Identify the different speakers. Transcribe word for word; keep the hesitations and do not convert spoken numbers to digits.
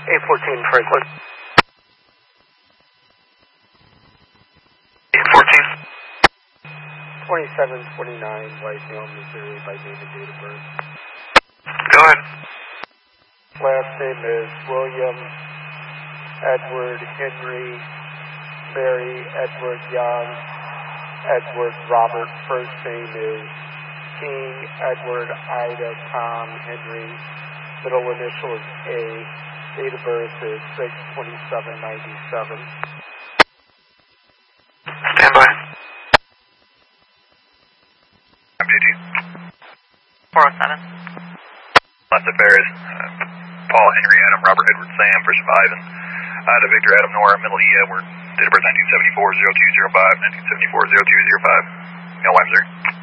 Speaker 1: eight fourteen Franklin.
Speaker 2: eight fourteen.
Speaker 1: twenty-seven twenty-nine Whitetail, Missouri by name and date of birth.
Speaker 2: Go ahead.
Speaker 1: Last name is William Edward Henry Mary Edward Young Edward Robert. First name is King Edward Ida Tom Henry. Middle initial is A. Date of birth is six twenty-seven ninety-seven.
Speaker 2: Stand by. M J T.
Speaker 3: four oh seven.
Speaker 2: Left of Ferris. Uh, Paul Henry Adam Robert Edward Sam for surviving. Ida Victor Adam Nora Middle E Edward. Date of birth nineteen seventy-four oh two oh five, nineteen seventy-four oh two oh five. L Y Missouri.